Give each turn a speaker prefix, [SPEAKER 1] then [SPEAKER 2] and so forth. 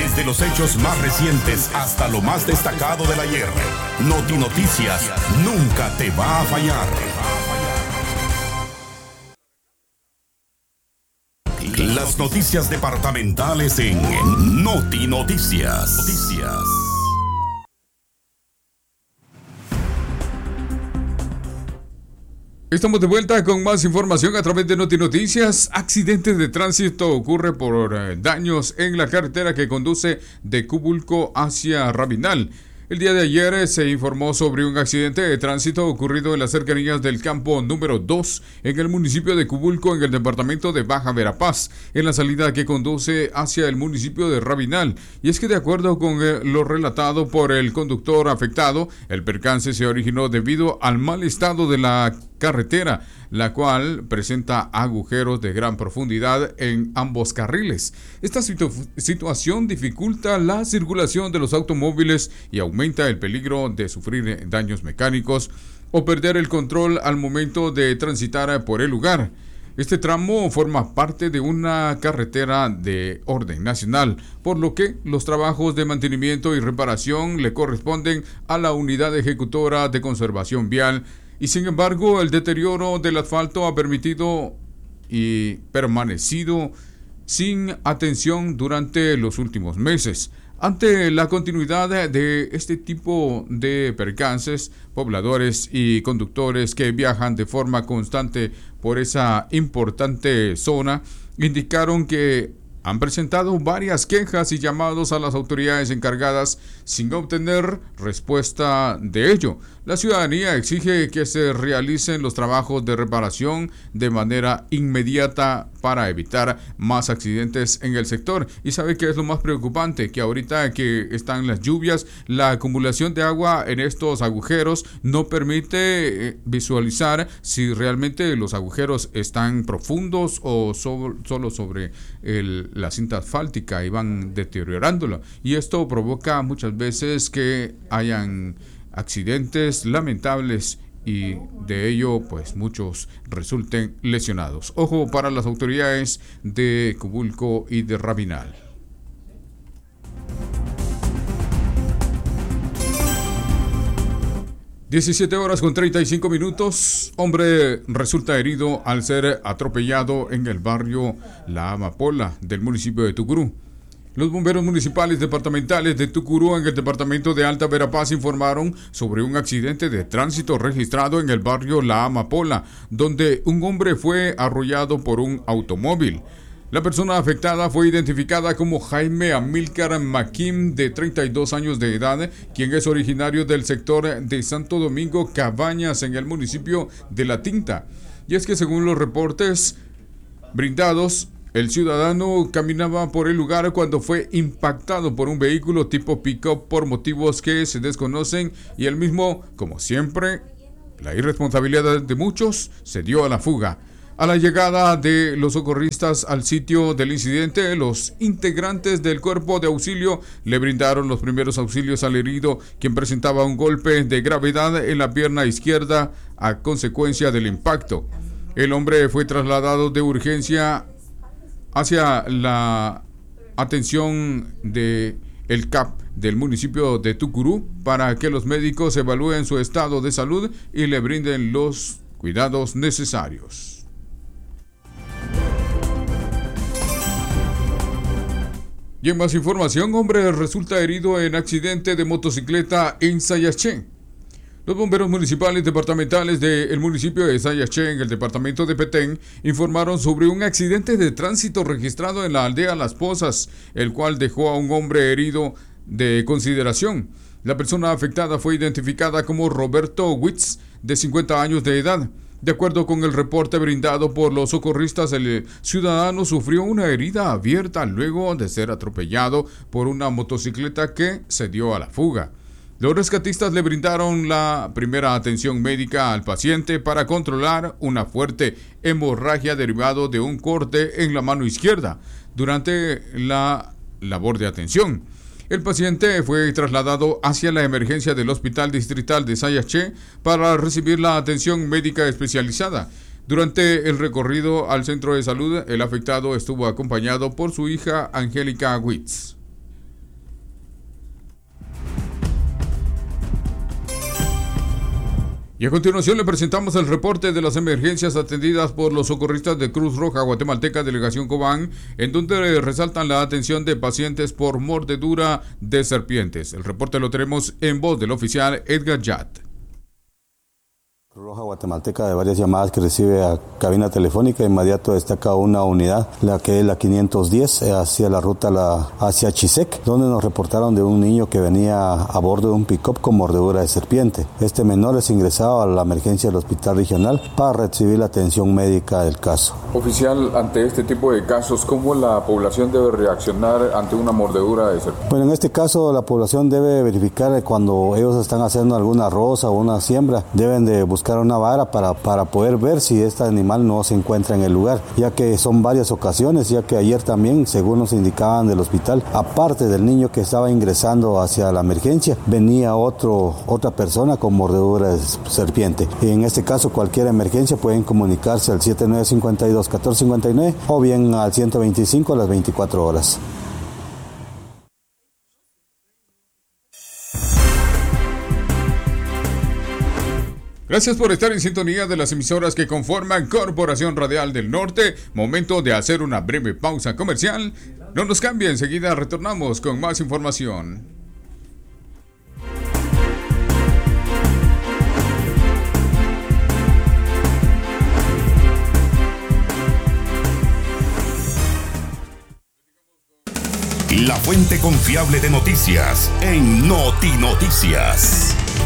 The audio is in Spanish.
[SPEAKER 1] Desde los hechos más recientes hasta lo más destacado del ayer, Noti Noticias nunca te va a fallar. Las noticias departamentales en Noti Noticias.
[SPEAKER 2] Estamos de vuelta con más información a través de Noti Noticias. Accidente de tránsito ocurre por daños en la carretera que conduce de Cubulco hacia Rabinal. El día de ayer se informó sobre un accidente de tránsito ocurrido en las cercanías del campo número 2 en el municipio de Cubulco, en el departamento de Baja Verapaz, en la salida que conduce hacia el municipio de Rabinal. Y es que de acuerdo con lo relatado por el conductor afectado, el percance se originó debido al mal estado de la carretera, la cual presenta agujeros de gran profundidad en ambos carriles. Esta situación dificulta la circulación de los automóviles y aumenta el peligro de sufrir daños mecánicos o perder el control al momento de transitar por el lugar. Este tramo forma parte de una carretera de orden nacional, por lo que los trabajos de mantenimiento y reparación le corresponden a la Unidad Ejecutora de Conservación Vial. Y sin embargo, el deterioro del asfalto ha permitido y permanecido sin atención durante los últimos meses. Ante la continuidad de este tipo de percances, pobladores y conductores que viajan de forma constante por esa importante zona indicaron que han presentado varias quejas y llamados a las autoridades encargadas sin obtener respuesta de ello. La ciudadanía exige que se realicen los trabajos de reparación de manera inmediata para evitar más accidentes en el sector. Y sabe que es lo más preocupante, que ahorita que están las lluvias, la acumulación de agua en estos agujeros no permite visualizar si realmente los agujeros están profundos o solo sobre la cinta asfáltica y van deteriorándolo. Y esto provoca muchas veces que hayan accidentes lamentables y de ello pues muchos resulten lesionados. Ojo para las autoridades de Cubulco y de Rabinal. (17:35). Hombre resulta herido al ser atropellado en el barrio La Amapola del municipio de Tucurú. Los bomberos municipales departamentales de Tucurú, en el departamento de Alta Verapaz, informaron sobre un accidente de tránsito registrado en el barrio La Amapola, donde un hombre fue arrollado por un automóvil. La persona afectada fue identificada como Jaime Amílcar Maquim, de 32 años de edad, quien es originario del sector de Santo Domingo Cabañas, en el municipio de La Tinta. Y es que según los reportes brindados, el ciudadano caminaba por el lugar cuando fue impactado por un vehículo tipo pick-up por motivos que se desconocen, y él mismo, como siempre, la irresponsabilidad de muchos, se dio a la fuga. A la llegada de los socorristas al sitio del incidente, los integrantes del cuerpo de auxilio le brindaron los primeros auxilios al herido, quien presentaba un golpe de gravedad en la pierna izquierda a consecuencia del impacto. El hombre fue trasladado de urgencia hacia la atención de el CAP del municipio de Tucurú para que los médicos evalúen su estado de salud y le brinden los cuidados necesarios. Y en más información, hombre resulta herido en accidente de motocicleta en Sayaché. Los bomberos municipales departamentales del municipio de Sayaché, en el departamento de Petén, informaron sobre un accidente de tránsito registrado en la aldea Las Pozas, el cual dejó a un hombre herido de consideración. La persona afectada fue identificada como Roberto Witz, de 50 años de edad. De acuerdo con el reporte brindado por los socorristas, el ciudadano sufrió una herida abierta luego de ser atropellado por una motocicleta que se dio a la fuga. Los rescatistas le brindaron la primera atención médica al paciente para controlar una fuerte hemorragia derivada de un corte en la mano izquierda durante la labor de atención. El paciente fue trasladado hacia la emergencia del Hospital Distrital de Sayaché para recibir la atención médica especializada. Durante el recorrido al centro de salud, el afectado estuvo acompañado por su hija Angélica Witz. Y a continuación le presentamos el reporte de las emergencias atendidas por los socorristas de Cruz Roja Guatemalteca Delegación Cobán, en donde resaltan la atención de pacientes por mordedura de serpientes. El reporte lo tenemos en voz del oficial Edgar Yat.
[SPEAKER 3] Roja Guatemalteca, de varias llamadas que recibe a cabina telefónica, inmediato destaca una unidad, la que es la 510, hacia la ruta hacia Chisec, donde nos reportaron de un niño que venía a bordo de un pick-up con mordedura de serpiente. Este menor es ingresado a la emergencia del hospital regional para recibir la atención médica del caso.
[SPEAKER 2] Oficial, ante este tipo de casos, ¿cómo la población debe reaccionar ante una mordedura de serpiente?
[SPEAKER 3] Bueno, en este caso la población debe verificar cuando ellos están haciendo alguna roza o una siembra, deben de buscar una vara para poder ver si este animal no se encuentra en el lugar, ya que son varias ocasiones, ya que ayer también, según nos indicaban del hospital, aparte del niño que estaba ingresando hacia la emergencia, venía otra persona con mordedura de serpiente. Y en este caso, cualquier emergencia pueden comunicarse al 7952-1459 o bien al 125 a las 24 horas.
[SPEAKER 2] Gracias por estar en sintonía de las emisoras que conforman Corporación Radial del Norte. Momento de hacer una breve pausa comercial. No nos cambie, enseguida retornamos con más información.
[SPEAKER 1] La fuente confiable de noticias en Noti Noticias.